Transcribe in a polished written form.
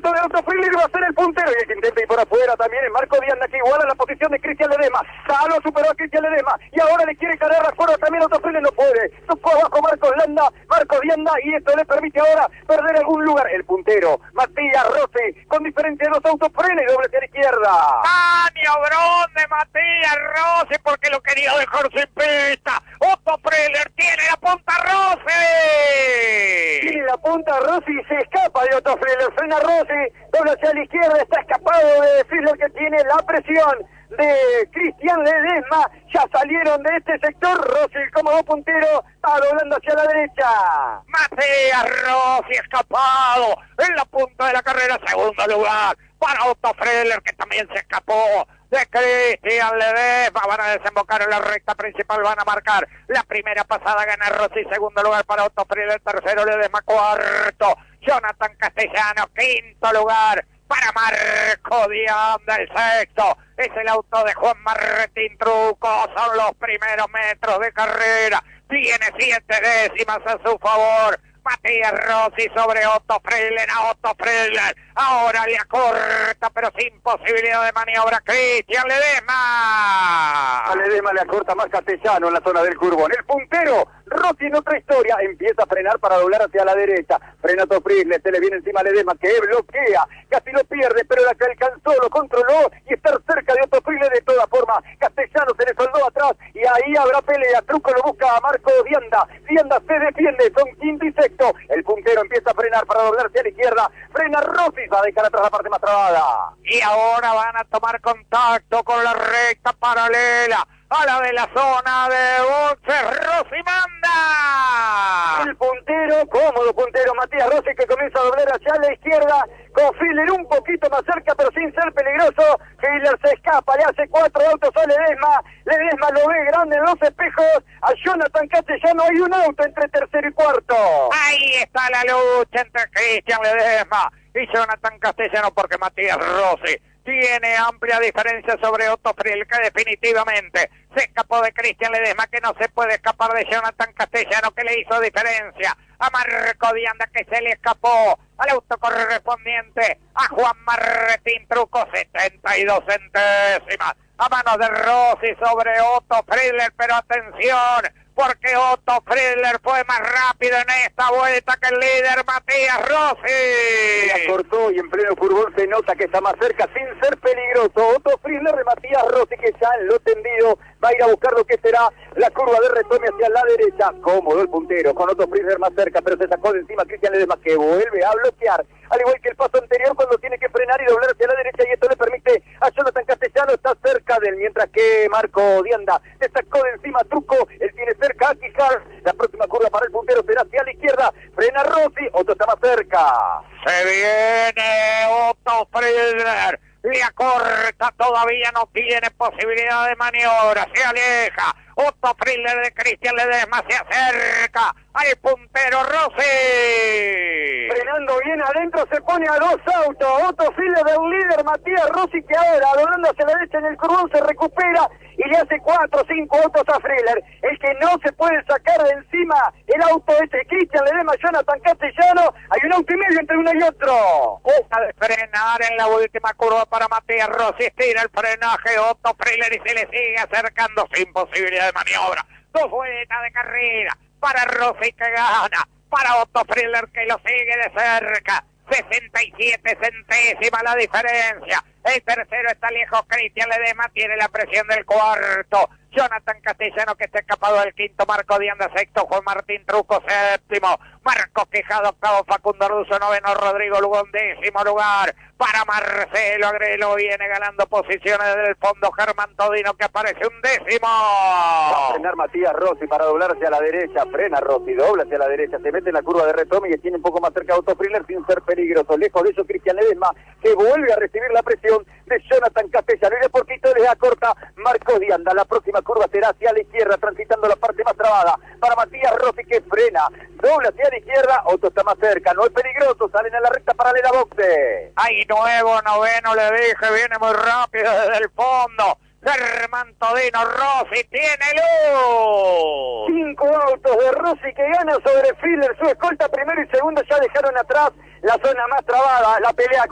auto de Otto Friedler, va a ser el puntero, y el que intenta ir por afuera también es Marco Dianda, que iguala la posición de Cristian Ledesma. Salo superó a Cristian Ledesma, y ahora le quiere cargar afuera también Otto Friedler, no puede. Tocó abajo Marco Dianda, y esto le permite ahora perder algún lugar. El puntero, Matías Rossi, con diferencia de los autos, frena y doble hacia la izquierda. Maniobrón de Matías Rossi, porque lo quería dejar sin pista. Otto Friedler tiene la punta Rossi. Tiene la punta Rossi y se escapa de Otto Friedler. Frena Rossi, doble hacia la izquierda, está escapado de Friedler, que tiene la presión de Cristian Ledesma. Ya salieron de este sector. Rossi, el cómodo puntero, está doblando hacia la derecha. Matías Rossi escapado en la punta de la carrera. Segundo lugar para Otto Friedler, que también se escapó de Cristian Ledesma. Van a desembocar en la recta principal, van a marcar la primera pasada, gana Rossi. Segundo lugar para Otto Friedler, tercero Ledesma, cuarto Jonathan Castellano, quinto lugar para Marco Dianda, el sexto es el auto de Juan Martín Truco. Son los primeros metros de carrera, tiene 7 décimas a su favor Matías Rossi sobre Otto Friedler. A Otto Friedler ahora le acorta, pero sin posibilidad de maniobra, Cristian Ledesma. A Ledesma le acorta más Castellano en la zona del curbón. El puntero, Rossi, en otra historia, empieza a frenar para doblar hacia la derecha. Frena Otto Friedler, se le viene encima a Ledesma, que bloquea, casi lo pierde, pero la que alcanzó, lo controló y estar cerca de Otto Friedler de todas formas. Castellano se le soldó atrás y ahí habrá pelea. Truco lo busca a Marco Dianda. Dianda se defiende, son quinto y sexto. El puntero empieza a frenar para doblarse a la izquierda. Frena Rossi, va a dejar atrás la parte más trabada. Y ahora van a tomar contacto con la recta paralela a la de la zona de boxes. Rossi manda. El puntero, cómodo puntero, Matías Rossi, que comienza a doblar hacia la izquierda, con Friedler un poquito más cerca, pero sin ser peligroso. Friedler se escapa, le hace 4 autos a Ledesma. Ledesma lo ve grande en los espejos. A Jonathan Castellano hay un auto entre tercero y cuarto. Ahí está la lucha entre Cristian Ledesma y Jonathan Castellano, porque Matías Rossi tiene amplia diferencia sobre Otto Friedler, que definitivamente se escapó de Cristian Ledesma, que no se puede escapar de Jonathan Castellano, que le hizo diferencia a Marco Dianda, que se le escapó al auto correspondiente a Juan Martín Truco. 72 centésimas a manos de Rossi sobre Otto Friedler, pero atención, porque Otto Friedler fue más rápido en esta vuelta que el líder Matías Rossi. La cortó y en pleno furgón se nota que está más cerca sin ser peligroso. Otto Friedler de Matías Rossi, que ya en lo tendido va a ir a buscar lo que será la curva de retome hacia la derecha. Cómodo el puntero, con Otto Friedler más cerca, pero se sacó de encima Cristian Ledesma, que vuelve a bloquear, al igual que el paso anterior cuando tiene que frenar y doblar hacia la derecha, y esto le permite a Jonathan Castellano estar cerca de él, mientras que Marco Dianda se sacó de encima Truco. Él tiene cerca a Quijar. La próxima curva para el puntero será hacia la izquierda. Frena Rossi, Otto está más cerca. Se viene Otto Friedler, le acorta, todavía no tiene posibilidad de maniobra, se aleja. Otto Friedler de Cristian Ledesma se acerca al puntero Rossi. Frenando bien adentro, se pone a 2 autos. Otto Friedler del líder Matías Rossi, que ahora, doblando hacia la derecha en el curbón, se recupera y le hace 4 o 5 autos a Friedler. El que no se puede sacar de encima el auto este, Cristian Ledesma, Jonathan Castellano. Hay un auto y medio entre uno y otro. Deja de frenar en la última curva para Matías Rossi, estira el frenaje Otto Friedler y se le sigue acercando sin posibilidad de maniobra. 2 vueltas de carrera para Rossi, que gana, para Otto Friedler, que lo sigue de cerca. 67 centésimas la diferencia. El tercero está lejos, Cristian Ledesma tiene la presión del cuarto. Jonathan Castellano, que está escapado del quinto. Marco Dianda sexto, Juan Martín Truco séptimo, Marcos Quijada octavo, Facundo Russo noveno, Rodrigo Lugo décimo lugar. Para Marcelo Agrelo, viene ganando posiciones desde el fondo Germán Todino, que aparece un décimo. Va a frenar Matías Rossi para doblar hacia la derecha. Frena Rossi, dobla hacia la derecha, se mete en la curva de retome y tiene un poco más cerca a Otto Friedler sin ser peligroso. Lejos de eso Cristian Ledesma, que vuelve a recibir la presión de Jonathan Castellano, y de poquito le acorta Marco Dianda. La próxima curva será hacia la izquierda, transitando la parte más trabada para Matías Rossi, que frena, dobla hacia la izquierda. Otto está más cerca, no es peligroso, salen a la recta paralela boxe. Hay nuevo noveno, le dije, viene muy rápido desde el fondo. Germán Todino, Rossi tiene luz. 5 autos de Rossi, que gana sobre Friedler. Su escolta primero y segundo ya dejaron atrás la zona más trabada, la pelea